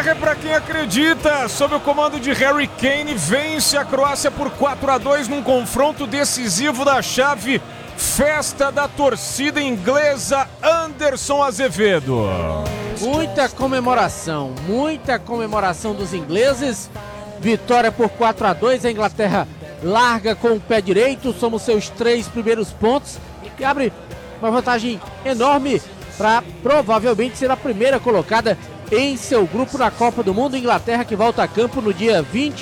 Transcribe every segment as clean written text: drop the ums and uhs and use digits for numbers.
Inglaterra é para quem acredita. Sob o comando de Harry Kane, vence a Croácia por 4-2 num confronto decisivo da chave. Festa da torcida inglesa, Anderson Azevedo. Muita comemoração dos ingleses. Vitória por 4-2, a Inglaterra larga com o pé direito, somos seus 3 primeiros pontos e abre uma vantagem enorme para provavelmente ser a primeira colocada em seu grupo na Copa do Mundo. Inglaterra que volta a campo no dia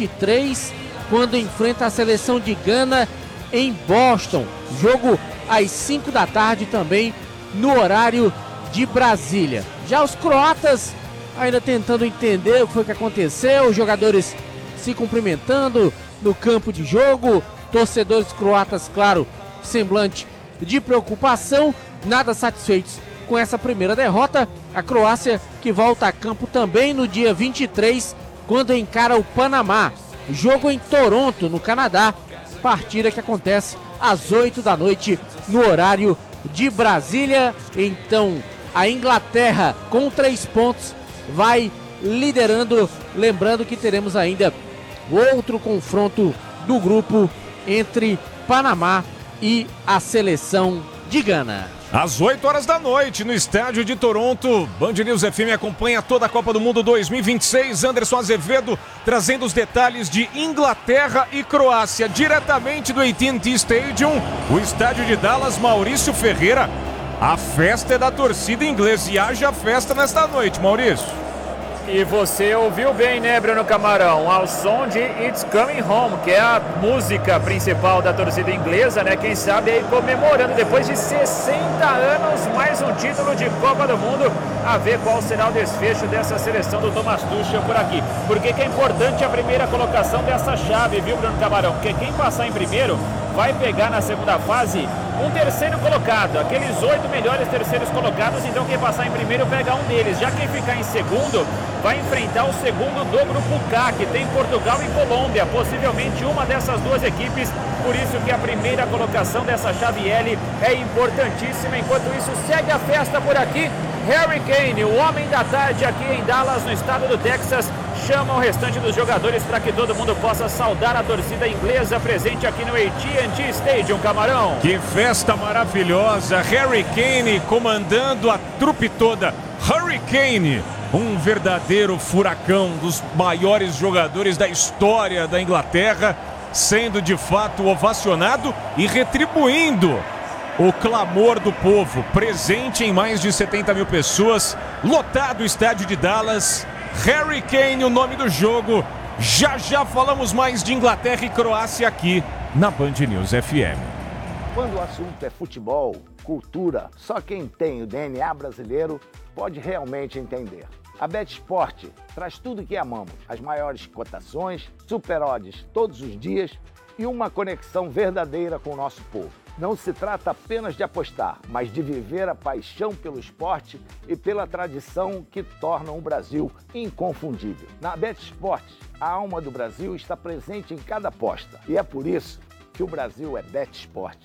23, quando enfrenta a seleção de Gana em Boston. Jogo às 5 da tarde também no horário de Brasília. Já os croatas ainda tentando entender o que foi que aconteceu, os jogadores se cumprimentando no campo de jogo, torcedores croatas, claro, semblante de preocupação, nada satisfeitos com essa primeira derrota. A Croácia que volta a campo também no dia 23, quando encara o Panamá. Jogo em Toronto, no Canadá, partida que acontece às 8 da noite no horário de Brasília. Então, a Inglaterra com 3 pontos vai liderando, lembrando que teremos ainda outro confronto do grupo entre Panamá e a seleção de Gana. Às 8 horas da noite, no estádio de Toronto, Band News FM acompanha toda a Copa do Mundo 2026. Anderson Azevedo trazendo os detalhes de Inglaterra e Croácia, diretamente do AT&T Stadium, o estádio de Dallas. Maurício Ferreira, a festa é da torcida inglesa e haja festa nesta noite, Maurício. E você ouviu bem, né, Bruno Camarão? Ao som de It's Coming Home, que é a música principal da torcida inglesa, né? Quem sabe aí comemorando depois de 60 anos mais um título de Copa do Mundo. A ver qual será o desfecho dessa seleção do Thomas Tuchel por aqui. Porque que é importante a primeira colocação dessa chave, viu, Bruno Camarão? Porque quem passar em primeiro vai pegar na segunda fase um terceiro colocado, aqueles 8 melhores terceiros colocados. Então quem passar em primeiro pega um deles. Já quem ficar em segundo vai enfrentar o segundo do grupo K, que tem Portugal e Colômbia, possivelmente uma dessas duas equipes. Por isso que a primeira colocação dessa chave L é importantíssima. Enquanto isso, segue a festa por aqui. Harry Kane, o homem da tarde aqui em Dallas, no estado do Texas, chama o restante dos jogadores para que todo mundo possa saudar a torcida inglesa presente aqui no AT&T Stadium, Camarão. Que festa maravilhosa, Harry Kane comandando a trupe toda. Harry Kane, um verdadeiro furacão, dos maiores jogadores da história da Inglaterra, sendo de fato ovacionado e retribuindo o clamor do povo, presente em mais de 70 mil pessoas, lotado o estádio de Dallas. Harry Kane, o nome do jogo. Já falamos mais de Inglaterra e Croácia aqui na Band News FM. Quando o assunto é futebol, cultura, só quem tem o DNA brasileiro pode realmente entender. A BetSport traz tudo o que amamos, as maiores cotações, super odds todos os dias e uma conexão verdadeira com o nosso povo. Não se trata apenas de apostar, mas de viver a paixão pelo esporte e pela tradição que tornam o Brasil inconfundível. Na BetSport, a alma do Brasil está presente em cada aposta e é por isso que o Brasil é BetSport.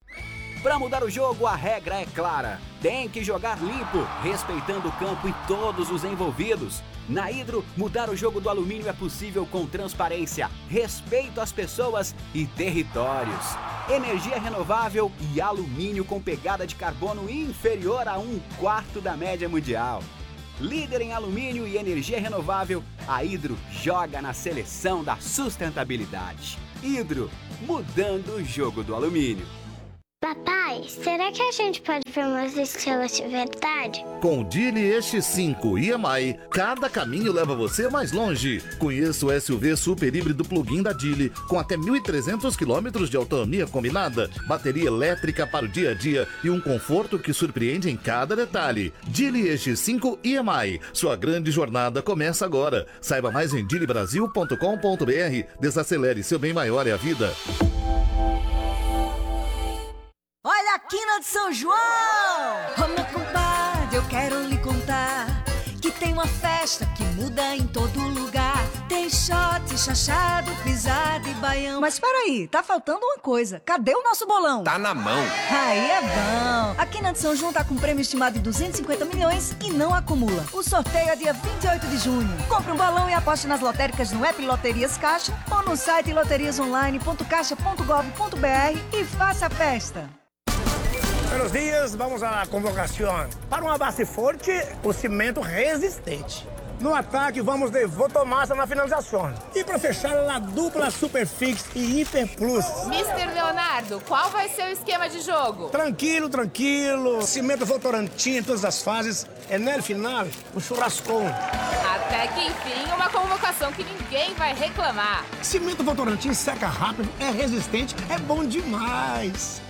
Para mudar o jogo, a regra é clara. Tem que jogar limpo, respeitando o campo e todos os envolvidos. Na Hidro, mudar o jogo do alumínio é possível com transparência, respeito às pessoas e territórios. Energia renovável e alumínio com pegada de carbono inferior a 1/4 da média mundial. Líder em alumínio e energia renovável, a Hidro joga na seleção da sustentabilidade. Hidro, mudando o jogo do alumínio. Papai, será que a gente pode ver umas estrelas de verdade? Com o Geely EX5 EMI, cada caminho leva você mais longe. Conheça o SUV super híbrido plug-in da Geely, com até 1.300 km de autonomia combinada, bateria elétrica para o dia a dia e um conforto que surpreende em cada detalhe. Geely EX5 EMI, sua grande jornada começa agora. Saiba mais em geelybrasil.com.br. Desacelere, seu bem maior é a vida. Olha a quina de São João! Ô meu compadre, eu quero lhe contar que tem uma festa que muda em todo lugar. Tem shot, chachado, pisado e baião. Mas peraí, tá faltando uma coisa. Cadê o nosso bolão? Tá na mão. Aí é bom. A Quina de São João tá com prêmio estimado de 250 milhões e não acumula. O sorteio é dia 28 de junho. Compre um balão e aposte nas lotéricas no app Loterias Caixa ou no site loteriasonline.caixa.gov.br e faça a festa. Buenos dias, vamos à convocação. Para uma base forte, o cimento resistente. No ataque, vamos de Votomassa na finalização. E para fechar, a dupla Superfix e Hiper Plus. Mr. Leonardo, qual vai ser o esquema de jogo? Tranquilo, tranquilo. Cimento Votorantim em todas as fases. É no final, um churrascão. Até que enfim, uma convocação que ninguém vai reclamar. Cimento Votorantim seca rápido, é resistente, é bom demais.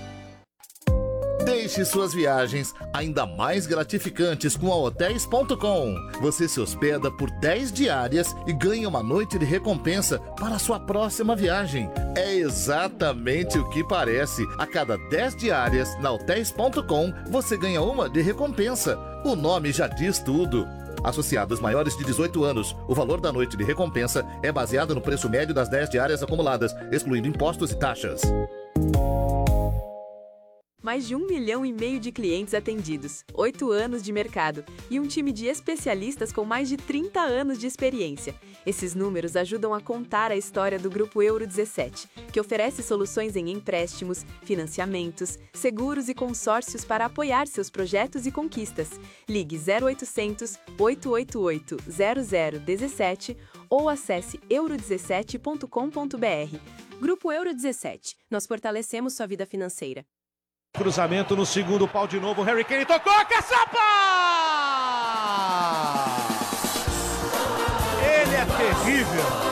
Deixe suas viagens ainda mais gratificantes com a Hotels.com. Você se hospeda por 10 diárias e ganha uma noite de recompensa para a sua próxima viagem. É exatamente o que parece. A cada 10 diárias na Hotels.com, você ganha uma de recompensa. O nome já diz tudo. Associados maiores de 18 anos, o valor da noite de recompensa é baseado no preço médio das 10 diárias acumuladas, excluindo impostos e taxas. Mais de 1,5 milhão de clientes atendidos, 8 anos de mercado e um time de especialistas com mais de 30 anos de experiência. Esses números ajudam a contar a história do Grupo Euro 17, que oferece soluções em empréstimos, financiamentos, seguros e consórcios para apoiar seus projetos e conquistas. Ligue 0800 888 0017 ou acesse euro17.com.br. Grupo Euro 17. Nós fortalecemos sua vida financeira. Cruzamento no segundo pau de novo, Harry Kane tocou, caçapa! Ele é terrível.